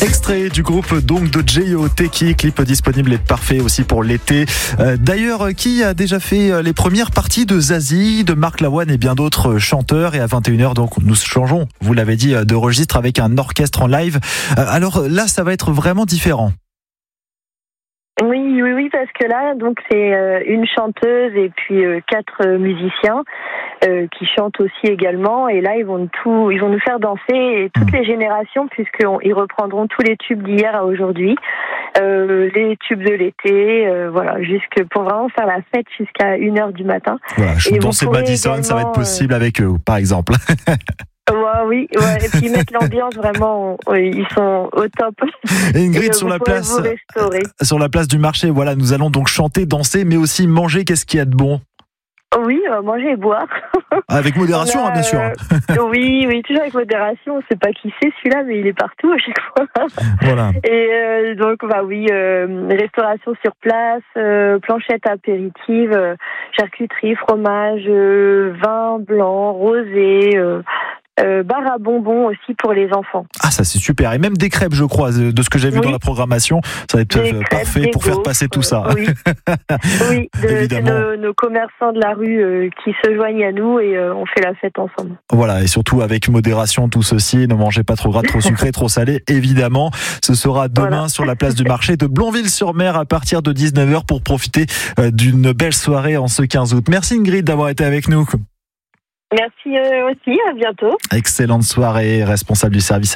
Extrait du groupe donc de J.O. Teki, clip disponible et parfait aussi pour l'été. D'ailleurs, qui a déjà fait les premières parties de Zazie, de Marc Lavoine et bien d'autres chanteurs. Et à 21h, donc, nous changeons, vous l'avez dit, de registre avec un orchestre en live. Alors là, ça va être vraiment différent. Oui, parce que là, donc c'est une chanteuse et puis 4 musiciens qui chantent aussi également. Et là, ils vont nous faire danser et toutes les générations, puisqu'ils reprendront tous les tubes d'hier à aujourd'hui, les tubes de l'été, voilà, pour vraiment faire la fête jusqu'à 1h du matin. Voilà, danser Madison, ça va être possible avec eux, par exemple. Oui, et puis mettre l'ambiance vraiment, ils sont au top. Et Ingrid, sur la place du marché, voilà, nous allons donc chanter, danser, mais aussi manger. Qu'est-ce qu'il y a de bon? Oui, manger et boire. Avec modération, bien sûr. Oui, toujours avec modération. On ne sait pas qui c'est celui-là, mais il est partout à chaque fois. Voilà. Et donc, restauration sur place, planchette apéritive, charcuterie, fromage, vin blanc, rosé. Bar à bonbons aussi pour les enfants. Ah, ça c'est super. Et même des crêpes, je crois, de ce que j'ai vu dans la programmation. Ça va être parfait pour faire passer tout ça. Oui, nos commerçants de la rue qui se joignent à nous et on fait la fête ensemble. Voilà, et surtout avec modération tout ceci. Ne mangez pas trop gras, trop sucré, trop salé, évidemment. Ce sera demain sur la place du marché de Blonville-sur-Mer à partir de 19h pour profiter d'une belle soirée en ce 15 août. Merci Ingrid d'avoir été avec nous. Merci aussi, à bientôt. Excellente soirée, responsable du service